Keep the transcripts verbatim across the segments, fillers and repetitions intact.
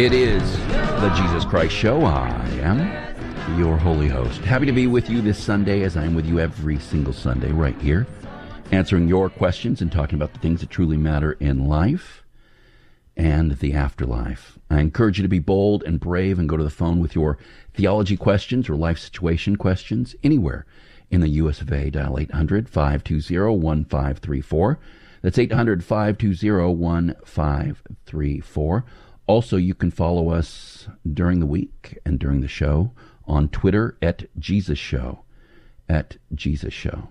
It is the Jesus Christ Show. I am your holy host. Happy to be with you this Sunday, as I am with you every single Sunday right here, answering your questions and talking about the things that truly matter in life and the afterlife. I encourage you to be bold and brave and go to the phone with your theology questions or life situation questions anywhere in the U S of A. Dial eight hundred, five two zero, one five three four. That's eight hundred, five two zero, one five three four. Also, you can follow us during the week and during the show on Twitter at Jesus Show, at Jesus Show.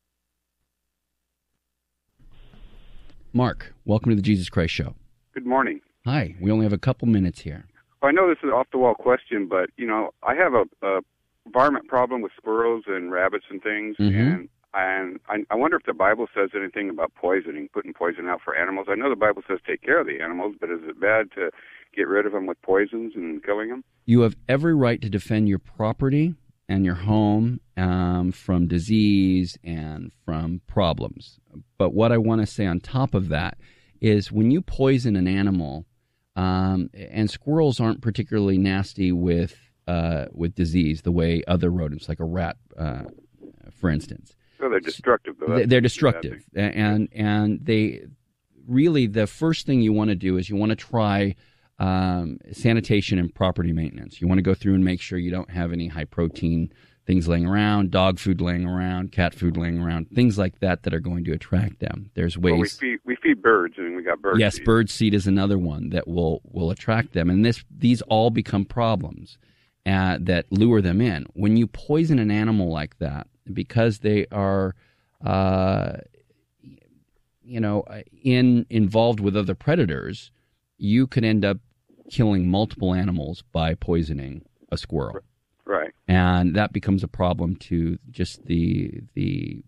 Mark, welcome to the Jesus Christ Show. Good morning. Hi. We only have a couple minutes here. Well, I know this is an off-the-wall question, but, you know, I have a, a environment problem with squirrels and rabbits and things, Mm-hmm. and and I, I wonder if the Bible says anything about poisoning, putting poison out for animals. I know the Bible says take care of the animals, but is it bad to get rid of them with poisons and killing them? You have every right to defend your property and your home um, from disease and from problems. But what I want to say on top of that is when you poison an animal, um, and squirrels aren't particularly nasty with uh, with disease the way other rodents, like a rat, uh, for instance. So they're destructive, though. That's They're destructive, and and they really the first thing you want to do is you want to try um, sanitation and property maintenance. You want to go through and make sure you don't have any high protein things laying around, dog food laying around, cat food laying around, things like that that are going to attract them. There's ways. Well, we feed we feed birds, and we got bird Yes, seed. bird seed is another one that will will attract them, and this these all become problems uh, that lure them in. When you poison an animal like that, because they are, uh, you know, in involved with other predators, you could end up killing multiple animals by poisoning a squirrel. Right. And that becomes a problem to just the the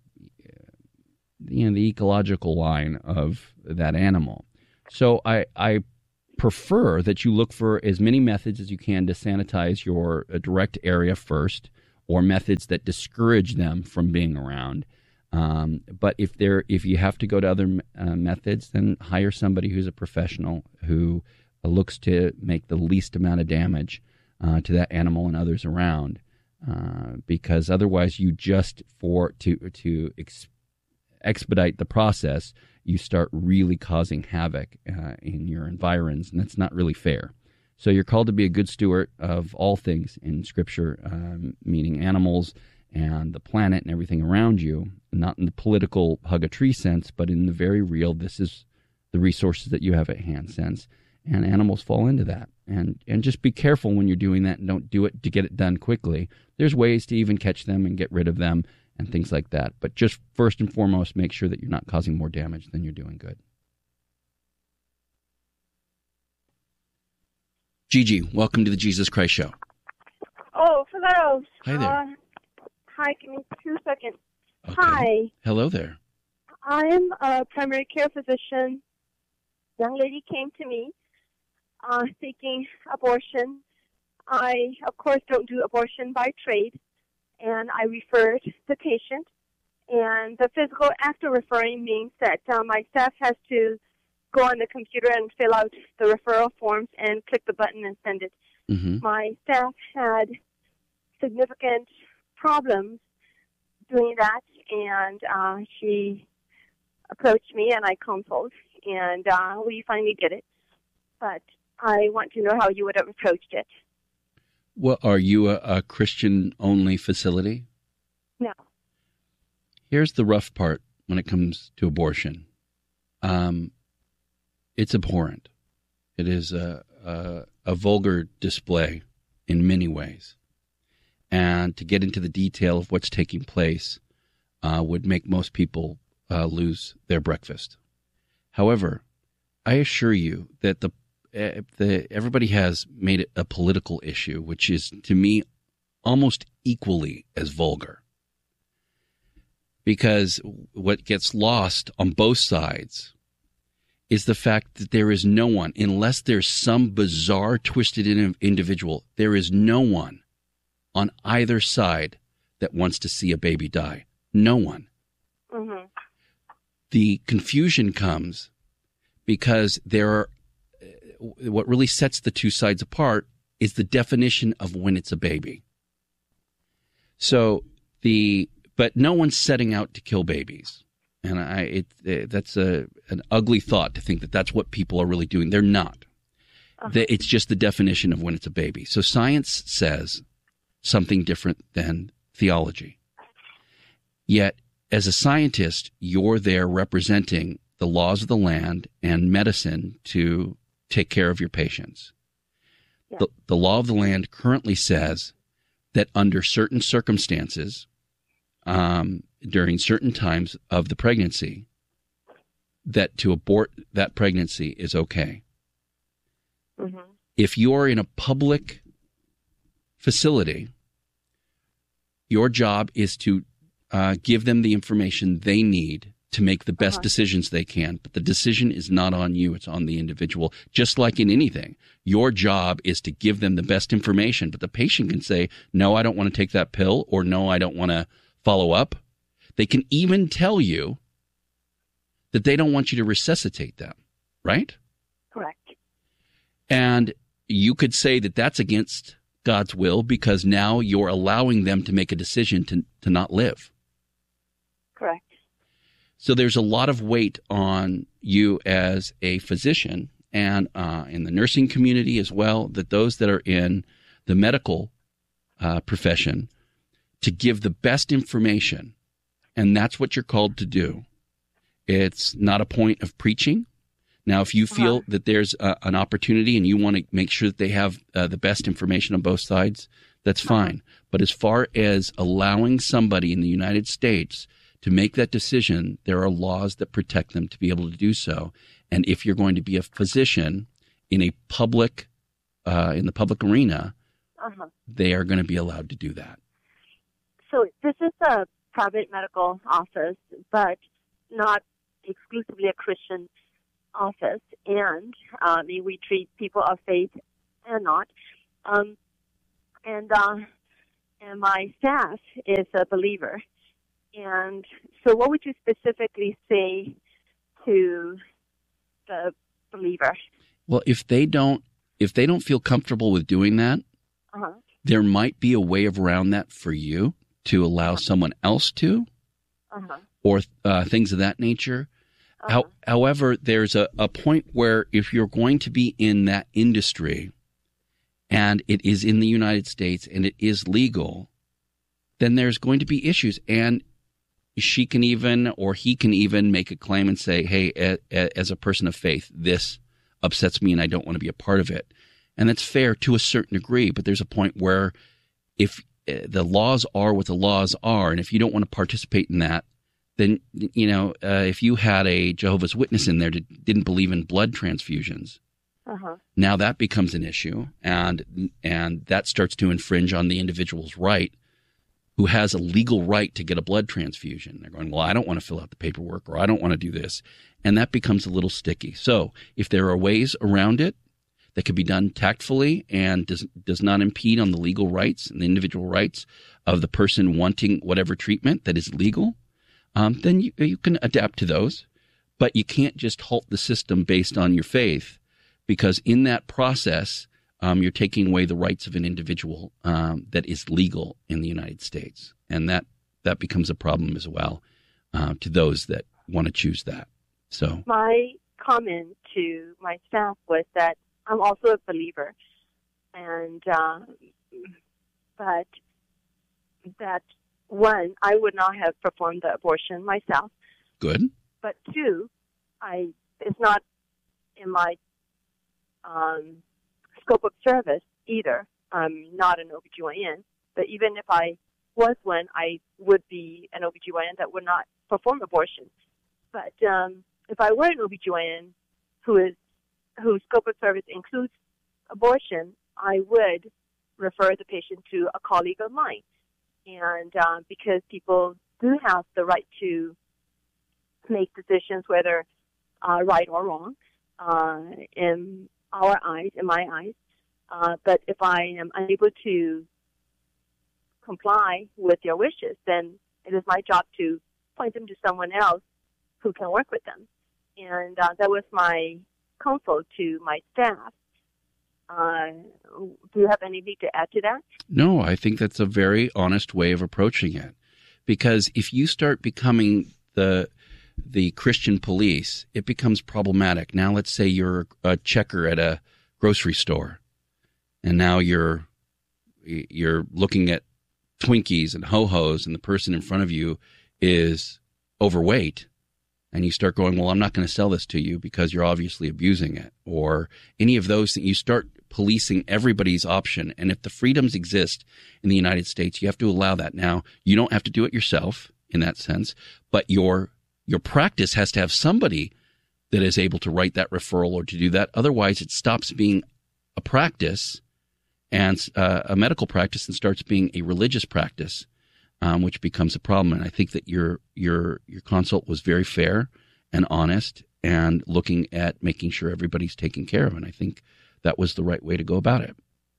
you know the ecological line of that animal. So I I prefer that you look for as many methods as you can to sanitize your uh, direct area first, or methods that discourage them from being around. Um, but if they're if you have to go to other uh, methods, then hire somebody who's a professional who uh, looks to make the least amount of damage uh, to that animal and others around. Uh, because otherwise, you just for to to ex- expedite the process, you start really causing havoc uh, in your environs, and that's not really fair. So you're called to be a good steward of all things in Scripture, um, meaning animals and the planet and everything around you, not in the political hug-a-tree sense, but in the very real, this is the resources that you have at hand sense. And animals fall into that. And and just be careful when you're doing that, and don't do it to get it done quickly. There's ways to even catch them and get rid of them and things like that. But just first and foremost, make sure that you're not causing more damage than you're doing good. Gigi, welcome to the Jesus Christ Show. Oh, hello. Hi there. Uh, hi, give me two seconds. Okay. Hi. Hello there. I am a primary care physician. Young lady came to me uh, seeking abortion. I, of course, don't do abortion by trade, and I referred the patient. And the physical act of referring means that uh, my staff has to go on the computer and fill out the referral forms and click the button and send it. Mm-hmm. My staff had significant problems doing that, and uh, she approached me and I counseled, and uh, we finally did it. But I want to know how you would have approached it. Well, are you a, a Christian-only facility? No. Here's the rough part when it comes to abortion. Um, it's abhorrent. It is a, a, a vulgar display in many ways. And to get into the detail of what's taking place uh, would make most people uh, lose their breakfast. However, I assure you that the, uh, the everybody has made it a political issue, which is, to me, almost equally as vulgar. Because what gets lost on both sides is the fact that there is no one, unless there's some bizarre, twisted individual, there is no one on either side that wants to see a baby die. No one. Mm-hmm. The confusion comes because there are, what really sets the two sides apart is the definition of when it's a baby. So the but no one's setting out to kill babies, and I it, it that's a an ugly thought to think that that's what people are really doing. They're not. Uh-huh. The, it's just the definition of when it's a baby. So science says something different than theology. Yet, as a scientist, you're there representing the laws of the land and medicine to take care of your patients. Yeah. The, the law of the land currently says that under certain circumstances, um, during certain times of the pregnancy, that to abort that pregnancy is okay. Mm-hmm. If you're in a public facility, your job is to uh, give them the information they need to make the best uh-huh. decisions they can. But the decision is not on you. It's on the individual. Just like in anything, your job is to give them the best information. But the patient can say, no, I don't want to take that pill, or no, I don't want to follow up. They can even tell you that they don't want you to resuscitate them, right? Correct. And you could say that that's against God's will because now you're allowing them to make a decision to, to not live. Correct. So there's a lot of weight on you as a physician and uh, in the nursing community as well, that those that are in the medical uh, profession to give the best information. And that's what you're called to do. It's not a point of preaching. Now, if you feel uh-huh. that there's a, an opportunity and you want to make sure that they have uh, the best information on both sides, that's fine. Uh-huh. But as far as allowing somebody in the United States to make that decision, there are laws that protect them to be able to do so. And if you're going to be a physician in a public, uh, in the public arena, uh-huh. they are going to be allowed to do that. So this is a private medical office, but not exclusively a Christian office, and uh, I mean, we treat people of faith and not. Um, and uh, and my staff is a believer. And so what would you specifically say to the believer? Well, if they don't if they don't feel comfortable with doing that, uh-huh. there might be a way of around that for you to allow uh-huh. someone else to, uh-huh. or uh, things of that nature. Uh-huh. How, however, there's a, a point where if you're going to be in that industry and it is in the United States and it is legal, then there's going to be issues. And she can even, or he can even make a claim and say, hey, a, a, as a person of faith, this upsets me and I don't want to be a part of it. And that's fair to a certain degree, but there's a point where if uh, the laws are what the laws are, and if you don't want to participate in that, then, you know, uh, if you had a Jehovah's Witness in there that didn't believe in blood transfusions, uh-huh. now that becomes an issue, and and that starts to infringe on the individual's right, who has a legal right to get a blood transfusion. They're going, well, I don't want to fill out the paperwork, or I don't want to do this, and that becomes a little sticky. So if there are ways around it that can be done tactfully and does does not impede on the legal rights and the individual rights of the person wanting whatever treatment that is legal, Um, then you, you can adapt to those, but you can't just halt the system based on your faith, because in that process, um, you're taking away the rights of an individual um, that is legal in the United States, and that that becomes a problem as well uh, to those that want to choose that. So my comment to my staff was that I'm also a believer, and uh, but that. One, I would not have performed the abortion myself. Good. But two, I it's not in my um, scope of service either. I'm not an O B G Y N. But even if I was one, I would be an O B G Y N that would not perform abortion. But um, if I were an O B G Y N who is whose scope of service includes abortion, I would refer the patient to a colleague of mine. And uh, because people do have the right to make decisions, whether uh, right or wrong, uh, in our eyes, in my eyes. Uh, but if I am unable to comply with their wishes, then it is my job to point them to someone else who can work with them. And uh, that was my counsel to my staff. Uh, do you have anything to add to that? No, I think that's a very honest way of approaching it. Because if you start becoming the the Christian police, it becomes problematic. Now, let's say you're a checker at a grocery store, and now you're you're looking at Twinkies and Ho-Hos, and the person in front of you is overweight, and you start going, well, I'm not going to sell this to you because you're obviously abusing it, or any of those things. You start policing everybody's option. And if the freedoms exist in the United States, you have to allow that. Now, you don't have to do it yourself in that sense, but your your practice has to have somebody that is able to write that referral or to do that. Otherwise, it stops being a practice and uh, a medical practice and starts being a religious practice, um, which becomes a problem. And I think that your your your consult was very fair and honest and looking at making sure everybody's taken care of. And I think that was the right way to go about it.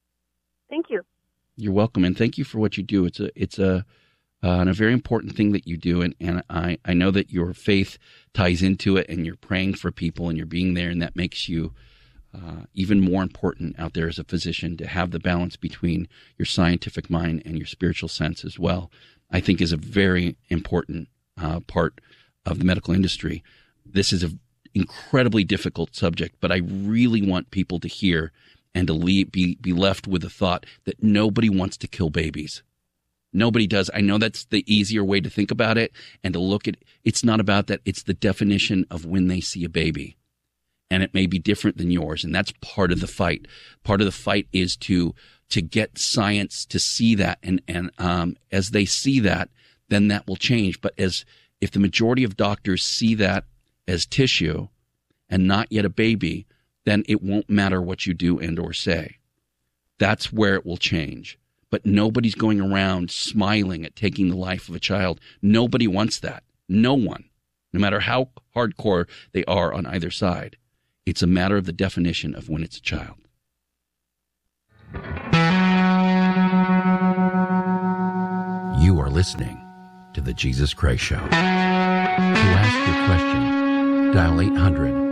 Thank you. You're welcome, and thank you for what you do. It's a it's a uh, and a very important thing that you do, and, and I, I know that your faith ties into it, and you're praying for people, and you're being there, and that makes you uh, even more important out there as a physician to have the balance between your scientific mind and your spiritual sense as well. I think is a very important uh, part of the medical industry. This is an incredibly difficult subject, but I really want people to hear and to leave, be, be left with the thought that nobody wants to kill babies. Nobody does. I know that's the easier way to think about it and to look at. It's not about that. It's the definition of when they see a baby. And it may be different than yours. And that's part of the fight. Part of the fight is to to get science to see that. And, and um, as they see that, then that will change. But as if the majority of doctors see that as tissue and not yet a baby, then it won't matter what you do and or say. That's where it will change. But nobody's going around smiling at taking the life of a child. Nobody wants that. No one, no matter how hardcore they are on either side. It's a matter of the definition of when it's a child. You are listening to The Jesus Christ Show. To ask your question, dial eight hundred